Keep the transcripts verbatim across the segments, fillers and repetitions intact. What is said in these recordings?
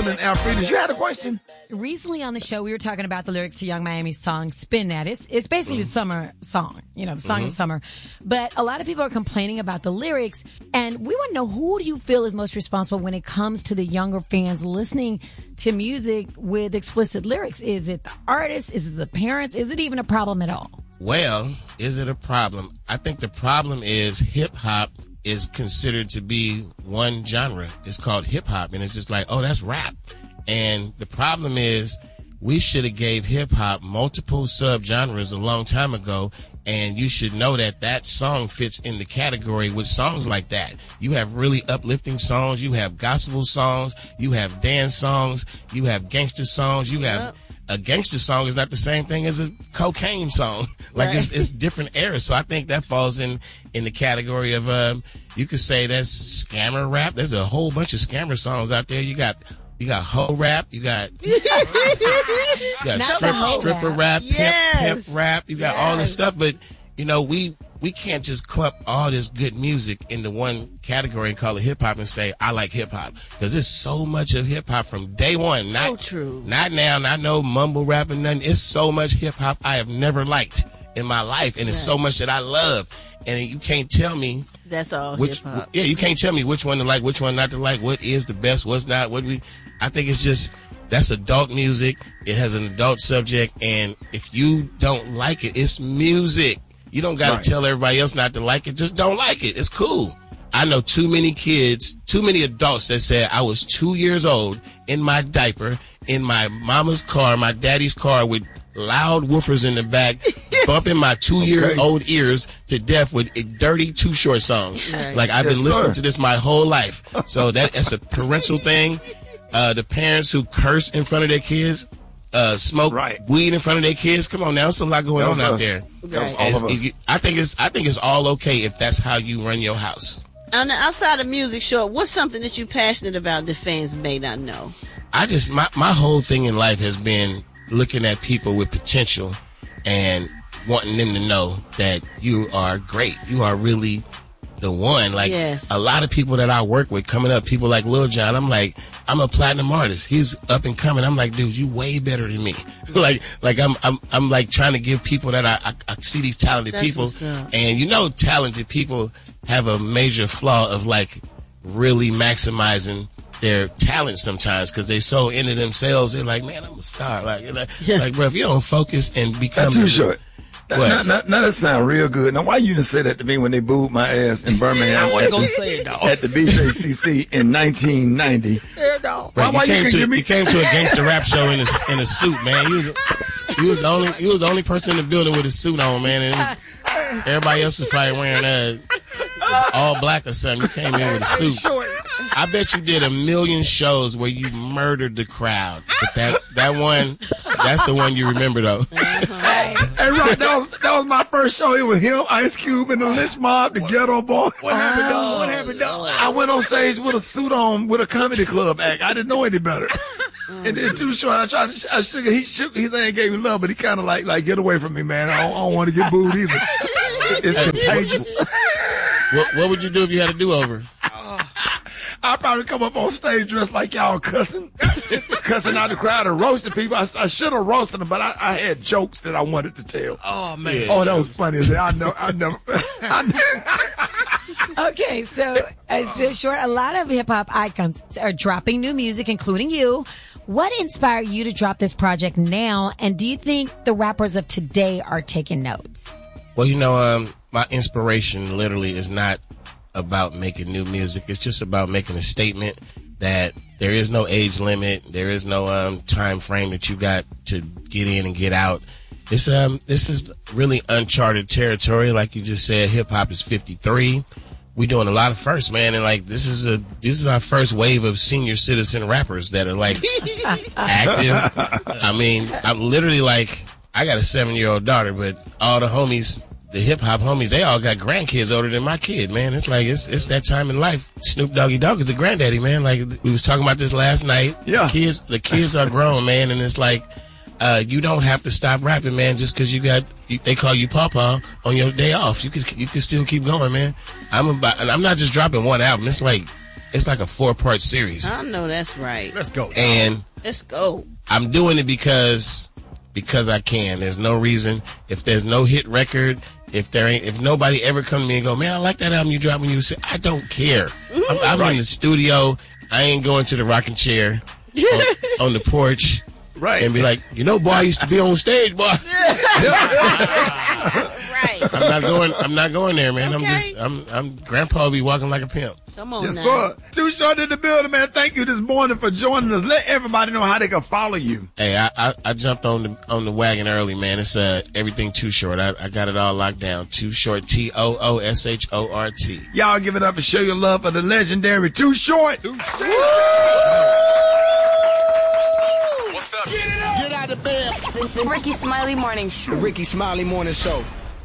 morning, Alfredas. You had a question? Recently on the show, we were talking about the lyrics to Young Miami's song Spin That. It's, it's basically mm-hmm. the summer song, you know, the song mm-hmm. in summer. But a lot of people are complaining about the lyrics, and we want to know, who do you feel is most responsible when it comes to the younger fans listening to music with explicit lyrics? Is it the artists? Is it the parents? Is it even a problem at all? Well, is it a problem? I think the problem is hip-hop is considered to be one genre. It's called hip-hop, and it's just like, oh, that's rap. And the problem is, we should have gave hip-hop multiple subgenres a long time ago, and you should know that that song fits in the category with songs like that. You have really uplifting songs, you have gospel songs, you have dance songs, you have gangster songs, you have... Yep. A gangster song is not the same thing as a cocaine song. Like, right. it's, it's different eras. So I think that falls in, in the category of, um, you could say that's scammer rap. There's a whole bunch of scammer songs out there. You got, you got hoe rap. You got, you got strip, stripper rap, rap yes. pimp, pimp rap. You got yes. all this stuff. But, you know, we, we can't just clump all this good music into one category and call it hip hop and say, I like hip hop. Because there's so much of hip hop from day one. Not, so true. Not now, not no mumble rap and nothing. It's so much hip hop I have never liked in my life. And it's right. so much that I love. And you can't tell me. That's all which, hip hop. Yeah, you can't tell me which one to like, which one not to like, what is the best, what's not, what we, I think it's just, that's adult music. It has an adult subject. And if you don't like it, it's music. You don't got to right. tell everybody else not to like it. Just don't like it. It's cool. I know too many kids, too many adults that said I was two years old in my diaper, in my mama's car, my daddy's car with loud woofers in the back, bumping my two-year-old okay. ears to death with dirty Too Short songs. Right. Like, I've yes, been listening sir. to this my whole life. So that, that's a parental thing. Uh, the parents who curse in front of their kids, Uh, smoke right. weed in front of their kids. Come on now, there's a lot going on us. out there. Right. All of us. I think it's I think it's all okay if that's how you run your house. On the outside of music, Short, what's something that you're passionate about that fans may not know? I just my my whole thing in life has been looking at people with potential and wanting them to know that you are great. You are really the one. Like yes. a lot of people that I work with coming up, people like Lil Jon, I'm like, I'm a platinum artist. He's up and coming. I'm like, dude, you way better than me. like, like I'm, I'm, I'm like trying to give people that I, I, I see these talented That's people, and you know, talented people have a major flaw of like really maximizing their talent sometimes because they so into themselves. They're like, man, I'm a star. Like, like, yeah. like bro, if you don't focus and become That's too short. Now, now, now that sound real good. Now, why you didn't say that to me when they booed my ass in Birmingham? I wasn't gonna say it, dog. At the B J C C in nineteen ninety. Yeah, dog. Right, why, you, why came you, to, me- you came to a gangster rap show in a, in a suit, man. You was, you was the only you was the only person in the building with a suit on, man. And it was, everybody else was probably wearing uh, all black or something. You came in with a suit. I bet you did a million shows where you murdered the crowd. But that that one, that's the one you remember, though. Hey, right, that was, that was my first show. It was him, Ice Cube, and the Lynch Mob, the Ghetto Boy. What happened, dog? What happened, dog? I went on stage with a suit on with a comedy club act. I didn't know any better. And then Too Short, I tried to, I shook, he shook, his hand gave me love, but he kind of like, like, get away from me, man. I don't, I don't want to get booed either. It's contagious. What, what would you do if you had a do-over? I'd probably come up on stage dressed like y'all cussing, cussing out the crowd and roasting people. I, I should have roasted them, but I, I had jokes that I wanted to tell. Oh, man. Oh, that was funny. I know, I never. I never. Okay, so, uh, so Short, a lot of hip-hop icons are dropping new music, including you. What inspired you to drop this project now, and do you think the rappers of today are taking notes? Well, you know, um, my inspiration literally is not about making new music. It's just about making a statement that there is no age limit. There is no um, time frame that you got to get in and get out. This um this is really uncharted territory. Like you just said, hip hop is fifty-three. We doing a lot of firsts, man, and like this is a this is our first wave of senior citizen rappers that are like active. I mean, I'm literally like I got a seven year old daughter, but all the homies, the hip hop homies, they all got grandkids older than my kid, man. It's like, it's it's that time in life. Snoop Doggy Dogg is the granddaddy, man. Like, we was talking about this last night. Yeah. The kids, the kids are grown, man. And it's like, uh, you don't have to stop rapping, man, just cause you got, you, they call you Pawpaw on your day off. You can, you can still keep going, man. I'm about, and I'm not just dropping one album. It's like it's like a four part series. I know that's right. Let's go. And Let's go. I'm doing it because because I can. There's no reason. If there's no hit record, if there ain't, if nobody ever come to me and go, man, I like that album you dropped when you said, I don't care. I'm, I'm Right. in the studio. I ain't going to the rocking chair on, on the porch. Right. And be like, you know, boy, I used to be on stage, boy. Right. I'm not going. I'm not going there, man. Okay. I'm just. I'm. I'm. Grandpa will be walking like a pimp. Come on Yes, now. sir. Too Short in the building, man. Thank you this morning for joining us. Let everybody know how they can follow you. Hey, I, I, I jumped on the on the wagon early, man. It's uh everything Too Short. I, I got it all locked down. Too Short. T O O S H O R T. Y'all give it up and show your love for the legendary Too Short. Too Short. What's up? Get out of bed. The Ricky Smiley Morning Show. The Ricky Smiley Morning Show.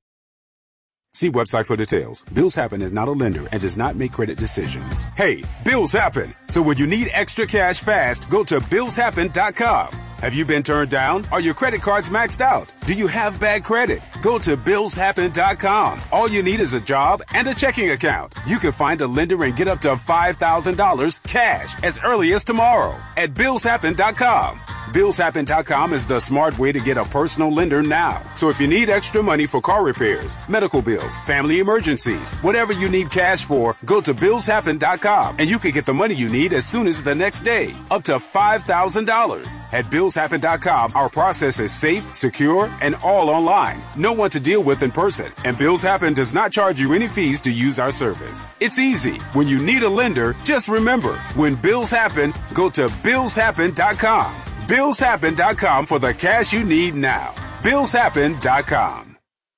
See website for details. Bills Happen is not a lender and does not make credit decisions. Hey, bills happen. So when you need extra cash fast, go to bills happen dot com. Have you been turned down? Are your credit cards maxed out? Do you have bad credit? Go to bills happen dot com. All you need is a job and a checking account. You can find a lender and get up to five thousand dollars cash as early as tomorrow at bills happen dot com. bills happen dot com is the smart way to get a personal lender now. So if you need extra money for car repairs, medical bills, family emergencies, whatever you need cash for, go to bills happen dot com and you can get the money you need as soon as the next day, up to five thousand dollars. At bills happen dot com, our process is safe, secure, and all online. No one to deal with in person, and Bills Happen does not charge you any fees to use our service. It's easy. When you need a lender, just remember, when bills happen, go to bills happen dot com. bills happen dot com for the cash you need now. bills happen dot com.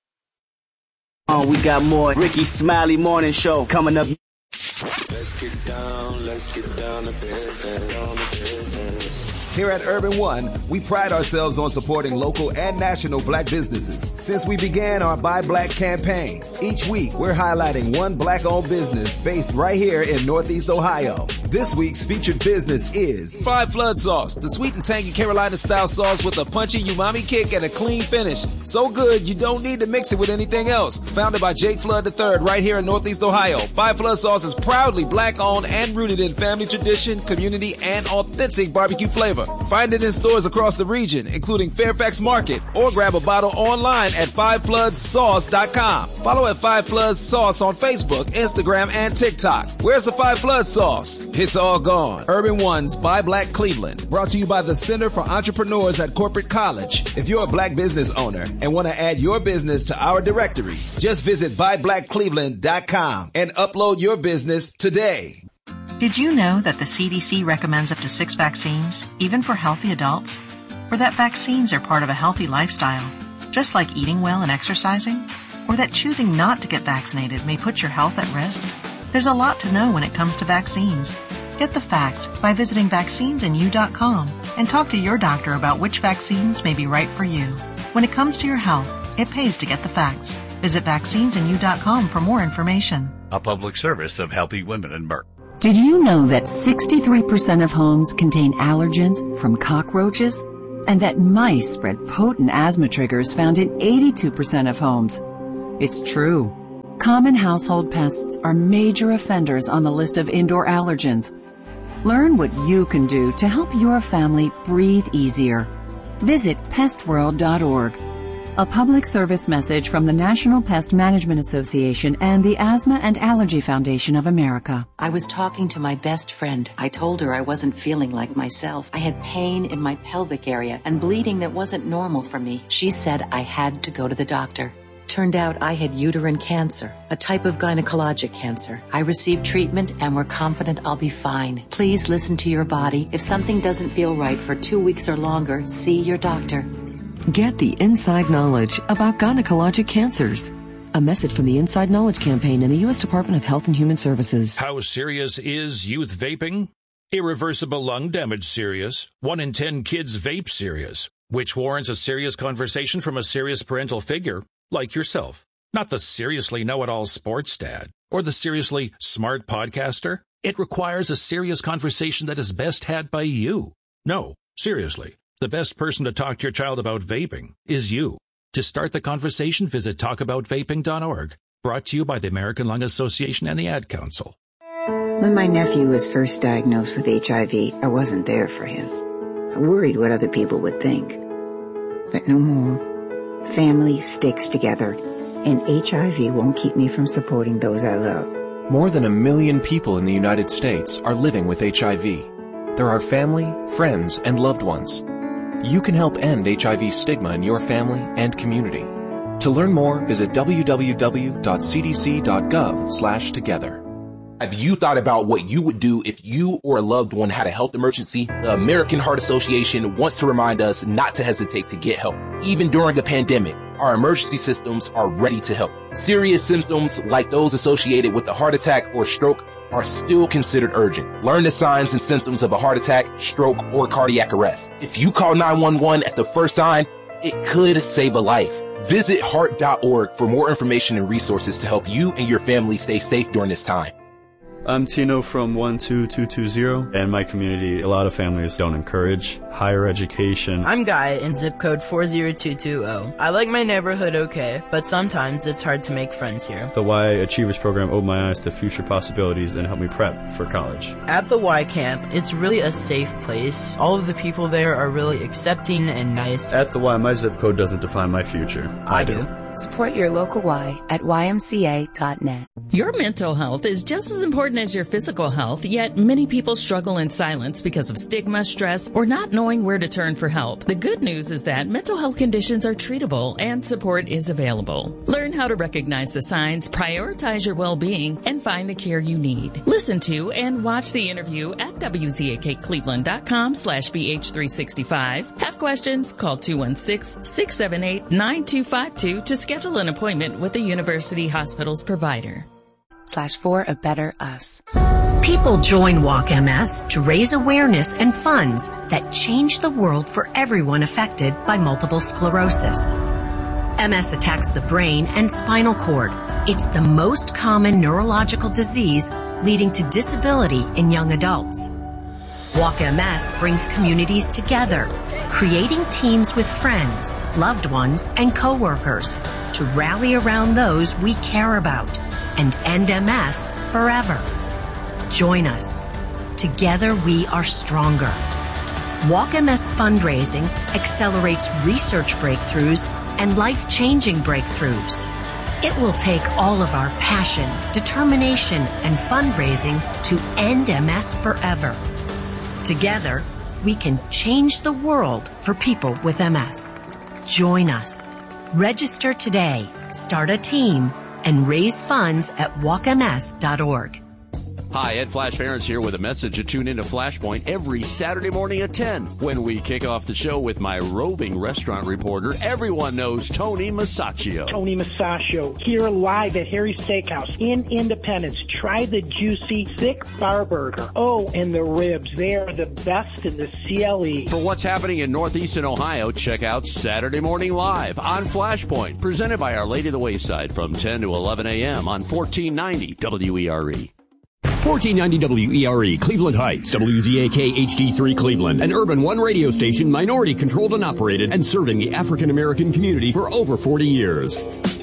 Oh, we got more Ricky Smiley Morning Show coming up. Let's get down, let's get down to business, down to business. Here at Urban One, we pride ourselves on supporting local and national black businesses. Since we began our Buy Black campaign, each week we're highlighting one black-owned business based right here in Northeast Ohio. This week's featured business is Five Flood Sauce, the sweet and tangy Carolina-style sauce with a punchy umami kick and a clean finish. So good, you don't need to mix it with anything else. Founded by Jake Flood the third right here in Northeast Ohio, Five Flood Sauce is proudly black-owned and rooted in family tradition, community, and authentic barbecue flavor. Find it in stores across the region, including Fairfax Market, or grab a bottle online at five floods sauce dot com. Follow at Five Floods Sauce on Facebook, Instagram, and TikTok. Where's the Five Floods Sauce? It's all gone. Urban One's Buy Black Cleveland, brought to you by the Center for Entrepreneurs at Corporate College. If you're a black business owner and want to add your business to our directory, just visit buy black cleveland dot com and upload your business today. Did you know that the C D C recommends up to six vaccines, even for healthy adults? Or that vaccines are part of a healthy lifestyle, just like eating well and exercising? Or that choosing not to get vaccinated may put your health at risk? There's a lot to know when it comes to vaccines. Get the facts by visiting vaccines in you dot com and talk to your doctor about which vaccines may be right for you. When it comes to your health, it pays to get the facts. Visit vaccines in you dot com for more information. A public service of Healthy Women and Merck. Did you know that sixty-three percent of homes contain allergens from cockroaches? And that mice spread potent asthma triggers found in eighty-two percent of homes? It's true. Common household pests are major offenders on the list of indoor allergens. Learn what you can do to help your family breathe easier. Visit pest world dot org. A public service message from the National Pest Management Association and the Asthma and Allergy Foundation of America. I was talking to my best friend. I told her I wasn't feeling like myself. I had pain in my pelvic area and bleeding that wasn't normal for me. She said I had to go to the doctor. Turned out I had uterine cancer, a type of gynecologic cancer. I received treatment and we're confident I'll be fine. Please listen to your body. If something doesn't feel right for two weeks or longer, see your doctor. Get the inside knowledge about gynecologic cancers. A message from the Inside Knowledge Campaign and the U S Department of Health and Human Services. How serious is youth vaping? Irreversible lung damage serious. One in ten kids vape serious, which warrants a serious conversation from a serious parental figure like yourself. Not the seriously know-it-all sports dad or the seriously smart podcaster. It requires a serious conversation that is best had by you. No, seriously. The best person to talk to your child about vaping is you. To start the conversation, visit talk about vaping dot org. Brought to you by the American Lung Association and the Ad Council. When my nephew was first diagnosed with H I V, I wasn't there for him. I worried what other people would think. But no more. Family sticks together, and H I V won't keep me from supporting those I love. More than a million people in the United States are living with H I V. There are family, friends, and loved ones. You can help end H I V stigma in your family and community. To learn more, visit w w w dot c d c dot gov slash together. Have you thought about what you would do if you or a loved one had a health emergency? The American Heart Association wants to remind us not to hesitate to get help. Even during a pandemic, our emergency systems are ready to help. Serious symptoms like those associated with a heart attack or stroke are still considered urgent. Learn the signs and symptoms of a heart attack, stroke, or cardiac arrest. If you call nine one one at the first sign, it could save a life. Visit heart dot org for more information and resources to help you and your family stay safe during this time. I'm Tino from one two two two zero. In my community, a lot of families don't encourage higher education. I'm Guy in zip code four zero two two zero. I like my neighborhood okay, but sometimes it's hard to make friends here. The Y Achievers program opened my eyes to future possibilities and helped me prep for college. At the Y camp, it's really a safe place. All of the people there are really accepting and nice. At the Y, my zip code doesn't define my future. I, I do. do. Support your local Y at y m c a dot net. Your mental health is just as important as your physical health, yet many people struggle in silence because of stigma, stress, or not knowing where to turn for help. The good news is that mental health conditions are treatable and support is available. Learn how to recognize the signs, prioritize your well-being, and find the care you need. Listen to and watch the interview at w z a k cleveland dot com slash b h three sixty-five. Have questions? Call two one six, six seven eight, nine two five two to schedule an appointment with the University Hospital's provider. Slash for a better us. People join Walk M S to raise awareness and funds that change the world for everyone affected by multiple sclerosis. M S attacks the brain and spinal cord. It's the most common neurological disease leading to disability in young adults. Walk M S brings communities together, creating teams with friends, loved ones, and coworkers to rally around those we care about and end M S forever. Join us. Together we are stronger. Walk M S fundraising accelerates research breakthroughs and life-changing breakthroughs. It will take all of our passion, determination, and fundraising to end M S forever. Together, we can change the world for people with M S. Join us. Register today, start a team, and raise funds at walk m s dot org. Hi, Ed Flash Ferentz here with a message to tune into Flashpoint every Saturday morning at ten when we kick off the show with my roving restaurant reporter. Everyone knows Tony Masaccio. Tony Masaccio here live at Harry's Steakhouse in Independence. Try the juicy, thick bar burger. Oh, and the ribs. They are the best in the C L E. For what's happening in Northeastern Ohio, check out Saturday Morning Live on Flashpoint, presented by Our Lady of the Wayside from ten to eleven a.m. on fourteen ninety W E R E. fourteen ninety W E R E, Cleveland Heights, W Z A K H D three Cleveland, an Urban One radio station minority controlled and operated and serving the African American community for over forty years.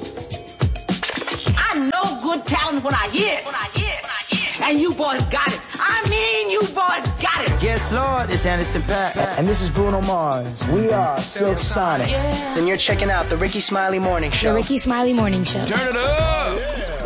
I know good talent when I hear it, when I hear it, when I hear it. And you boys got it. I mean, you boys got it. Yes, Lord, it's Anderson .Paak. And this is Bruno Mars. We are Silk Sonic. Yeah. And you're checking out the Ricky Smiley Morning Show. The Ricky Smiley Morning Show. Turn it up! Yeah.